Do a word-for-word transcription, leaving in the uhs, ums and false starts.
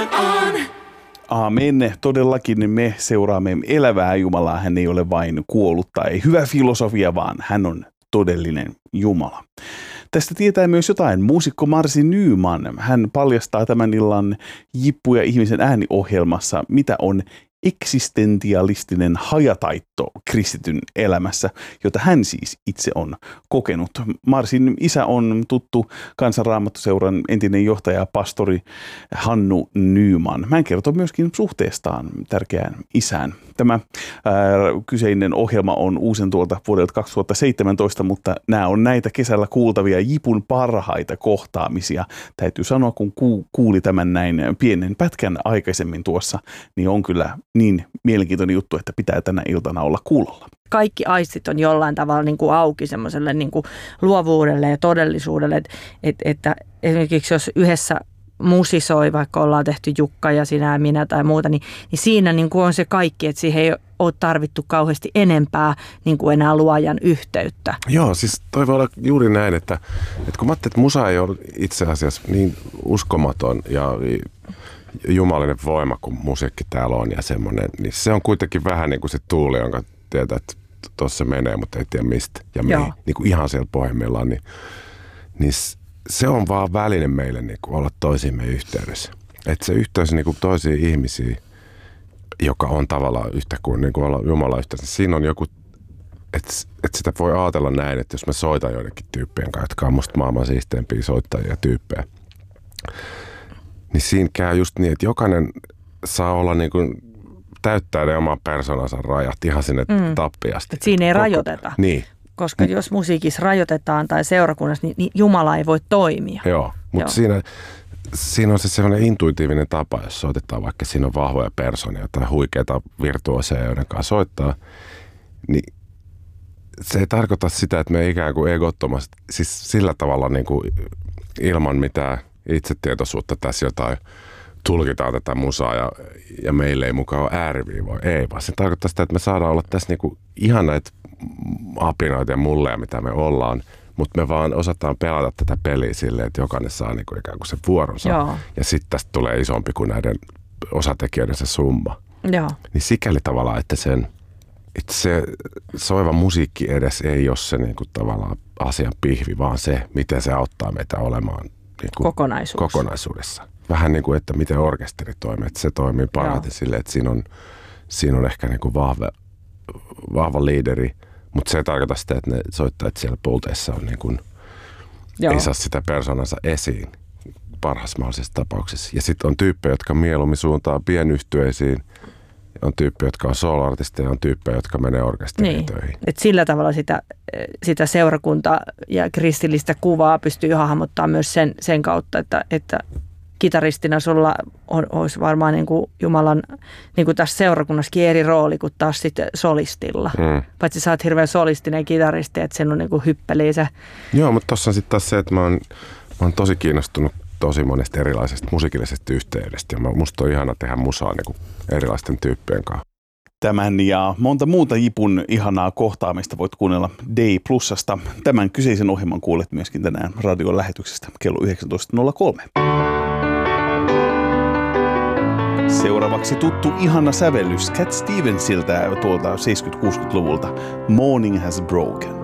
on. Aamen. Todellakin me seuraamme elävää Jumalaa. Hän ei ole vain kuollut tai hyvä filosofia, vaan hän on todellinen Jumala. Tästä tietää myös jotain muusikko Marcy Nyman. Hän paljastaa tämän illan Jippu ja ihmisen ääniohjelmassa, mitä on eksistentialistinen hajataitto kristityn elämässä, jota hän siis itse on kokenut. Marsin isä on tuttu Kansanraamattuseuran entinen johtaja, pastori Hannu Nyman. Hän kertoo myöskin suhteestaan tärkeään isään. Tämä ää, kyseinen ohjelma on uusin tuolta vuodelta kaksituhattaseitsemäntoista, mutta nämä on näitä kesällä kuultavia Jipun parhaita kohtaamisia. Täytyy sanoa, kun ku, kuuli tämän näin pienen pätkän aikaisemmin tuossa, niin on kyllä niin mielenkiintoinen juttu, että pitää tänä iltana olla kuulolla. Kaikki aistit on jollain tavalla niin kuin auki semmoiselle niin kuin luovuudelle ja todellisuudelle, että, että, että esimerkiksi jos yhdessä musisoi, vaikka ollaan tehty Jukka ja sinä ja minä tai muuta, niin, niin siinä niin kuin on se kaikki, että siihen ei ole tarvittu kauheasti enempää niin kuin enää luojan yhteyttä. Joo, siis toi voi olla juuri näin, että, että kun mä ajattelin, että musa ei ole itse asiassa niin uskomaton ja jumalinen voima kuin musiikki täällä on ja semmoinen, niin se on kuitenkin vähän niin kuin se tuuli, jonka tietää, että tuossa menee, mutta ei tiedä mistä ja mihin, niin kuin ihan siellä pohjimmillaan, niin, niin se on vaan väline meille niin kuin olla toisiimme yhteydessä. Että se yhteys niin kuin toisiin ihmisiin, joka on tavallaan yhtä kuin, niin kuin olla Jumalan yhteydessä, siinä on joku, että, että sitä voi ajatella näin, että jos mä soitan joidenkin tyyppien kanssa, jotka on musta maailman siisteimpiä soittajia ja tyyppejä, niin siinä käy just niin, että jokainen saa olla niin kuin täyttää ne oman persoonansa rajat ihan sinne mm. tappiasti. Et siinä ei Koko, rajoiteta. Niin. Koska mm. jos musiikissa rajoitetaan tai seurakunnassa, niin, niin Jumala ei voi toimia. Joo, mutta siinä, siinä on se sellainen intuitiivinen tapa, jos soitetaan vaikka siinä on vahvoja persoonia tai huikeita virtuoseja, joiden kanssa soittaa, niin se ei tarkoita sitä, että me ikään kuin egottomasti, siis sillä tavalla niin kuin ilman mitään itsetietoisuutta tässä jotain tulkitaan tätä musaa ja, ja meille ei mukaan ole ääriviivoja. Ei, vaan se tarkoittaa sitä, että me saadaan olla tässä niinku ihan näitä apinoita ja mulleja, mitä me ollaan, mutta me vaan osataan pelata tätä peliä silleen, että jokainen saa niinku ikään kuin sen vuoronsa. Joo. Ja sitten tästä tulee isompi kuin näiden osatekijöiden se summa. Joo. Niin sikäli tavallaan, että sen että se soiva musiikki edes ei ole se niinku tavallaan asian pihvi, vaan se, miten se auttaa meitä olemaan niinku Kokonaisuus. kokonaisuudessa. Vähän niin kuin, että miten orkesteri toimii. Että se toimii parhaiten silleen, että siinä on, siinä on ehkä niin kuin vahva, vahva liideri, mutta se ei tarkoita sitä, että ne soittajat siellä pulteissa on niin kuin, ei saa sitä persoonansa esiin parhaassa mahdollisessa tapauksessa. Ja sitten on tyyppejä, jotka mieluummin suuntaa pienyhtyeisiin, on tyyppejä, jotka on solo-artisteja, on tyyppejä, jotka menee orkesteriin niin. töihin. Et sillä tavalla sitä, sitä seurakunta- ja kristillistä kuvaa pystyy hahmottaa myös sen, sen kautta, että, että kitaristina sulla on, olisi varmaan niin kuin Jumalan, niin kuin tässä seurakunnassakin eri rooli kuin taas sitten solistilla. Mm. Paitsi sä oot hirveän solistinen kitaristi, että sen on niin kuin hyppelii se. Joo, mutta tossa on sitten taas se, että mä oon, mä oon tosi kiinnostunut tosi monesta erilaisesta musiikillisesta yhteydestä. Ja musta on ihana tehdä musaa niin kuin erilaisten tyyppien kanssa. Tämän ja monta muuta Jipun ihanaa kohtaamista voit kuunnella Day Plusasta. Tämän kyseisen ohjelman kuulet myöskin tänään radion lähetyksestä kello yhdeksäntoista nolla kolme. Seuraavaksi tuttu ihana sävellys Cat Stevensiltä tuolta seitsemänkymmentä-kuusikymmentäluvulta. Morning Has Broken.